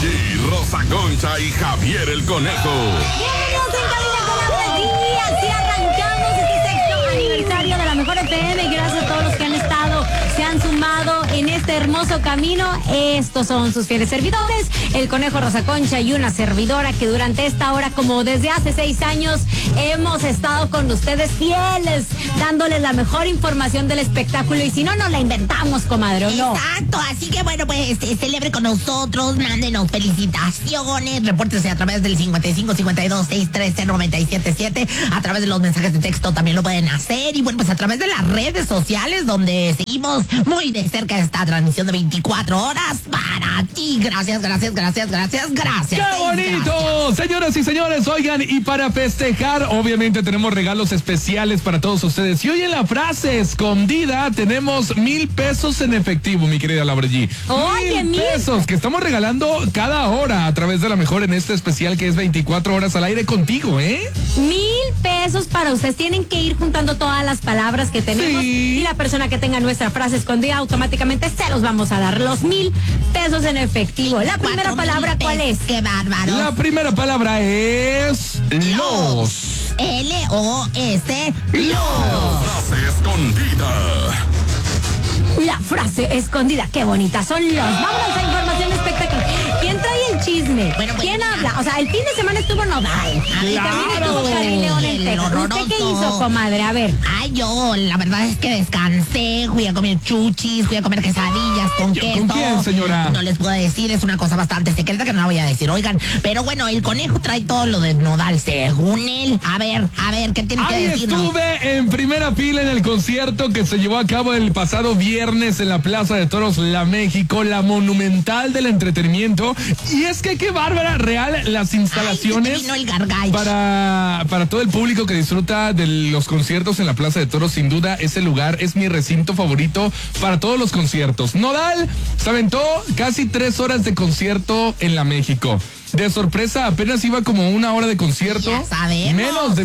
G, Rosa Concha y Javier el Conejo. Bienvenidos en Cabina con Laura G. Así arrancamos este sexto aniversario de la Mejor FM. Gracias a todos los que han estado, se han sumado en este hermoso camino. Estos son sus fieles servidores, el Conejo, Rosa Concha y una servidora que durante esta hora, como desde hace 6 años, hemos estado con ustedes fieles, dándoles la mejor información del espectáculo. Y si no, nos la inventamos, comadre, ¿o no? Exacto, así que bueno, pues celebre con nosotros, mándenos felicitaciones, repórtese a través del 5552-630-977, a través de los mensajes de texto también lo pueden hacer, y bueno, pues a través de las redes sociales, donde seguimos muy de cerca esta transmisión de 24 horas para ti. Gracias. ¡Qué bonito! Señoras y señores, oigan, y para festejar, obviamente tenemos regalos especiales para todos ustedes. Y hoy en la frase escondida tenemos 1,000 pesos en efectivo, mi querida Laura G. Oye, 1,000 pesos que estamos regalando cada hora a través de La Mejor en este especial que es 24 horas al aire contigo, ¿eh? 1,000 pesos para ustedes. Tienen que ir juntando todas las palabras que tenemos, Sí. y la persona que tenga nuestra frase escondida automáticamente se los vamos a dar, los 1,000 pesos en efectivo. La primera palabra, ¿cuál es? ¡Qué bárbaro! La primera palabra es los. L-O-S, los. Frase escondida. La frase escondida, qué bonita son los. Vámonos a información espectacular. ¿Quién trae el chisme? Bueno, pues, ¿Quién mira. habla? O sea, el fin de semana estuvo Nodal. Y también estuvo Karim León en El Texas. ¿Usted horroroso. qué hizo, comadre? A ver. Ay, yo, la verdad es que descansé, fui a comer chuchis, fui a comer quesadillas con queso. ¿Con quién, señora? No les puedo decir, es una cosa bastante secreta que no la voy a decir, oigan. Pero bueno, el Conejo trae todo lo de Nodal, según él. A ver, ¿qué tiene que Ahí decirnos? estuve en primera fila en el concierto que se llevó a cabo el pasado viernes en la Plaza de Toros La México, la monumental del entretenimiento. Y es que qué bárbara, real, las instalaciones. Ay, vino el gargay. Para todo el público que disfruta de los conciertos en la Plaza de Toros, sin duda ese lugar es mi recinto favorito para todos los conciertos. Nodal se aventó casi 3 horas de concierto en La México. De sorpresa, apenas iba como 1 hora de concierto. Ya sabemos. Menos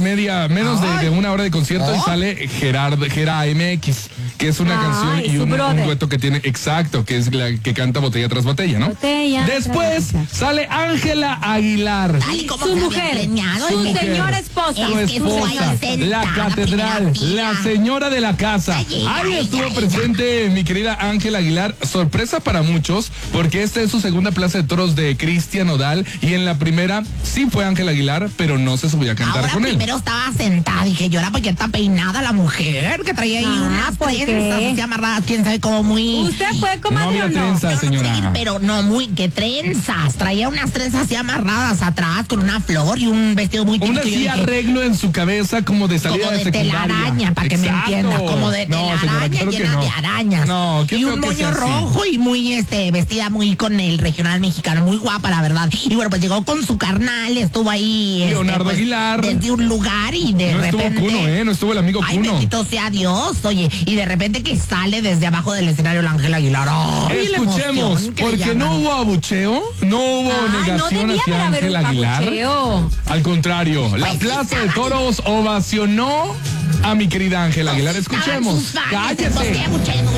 de 1 hora de concierto, y sale Gera MX, que es una canción y su un brother. dueto que tiene, exacto, que es la que canta Botella tras Botella, ¿no? Botella Después tras botella. sale Ángela Aguilar. Ay, ¿cómo Su se había mujer, preñado? su Oye, señora esposa. Su Es que fue esposa, sentada, la catedral, primera la fila. señora de la casa. Ahí estuvo presente mi querida Ángela Aguilar. Sorpresa para muchos, porque esta es su segunda plaza de toros de Cristian Nodal, y en la primera sí fue Ángela Aguilar, pero no se subió a cantar Ahora con él. primero estaba sentada, dije, yo era porque está peinada la mujer, que traía ahí unas ¿por qué? trenzas así amarradas, quién sabe cómo muy... ¿Usted fue, No comadre, había o no? trenzas, Yo no sé, señora. pero no muy, que trenzas, traía unas trenzas así amarradas atrás con una flor y un vestido muy Aún típico. así Yo dije, arreglo en su cabeza como de salida como de de secundaria. telaraña, para que me Exacto. entienda, como de No, señora, telaraña claro que llena no. de arañas. No, qué y feo un que moño sea así. rojo y muy vestida muy con el regional mexicano, muy guapa la verdad. Y bueno, pues llegó con su carnal, estuvo ahí Leonardo Aguilar. desde un lugar y de No repente estuvo Cuno, no estuvo el amigo ay, Cuno. bendito sea Dios, oye, y de repente que sale desde abajo del escenario la Ángela Aguilar. Ay, la Escuchemos, emoción que le porque no llaman. hubo abucheo, no hubo Ay, no negación debía de hacia haber Ángela un Aguilar. abucheo. Al contrario, la Pues sí, Plaza de estaba- Toros ovacionó a mi querida Ángela Aguilar. Estaban Escuchemos. sus fans, pues, Cállese. qué abucheo,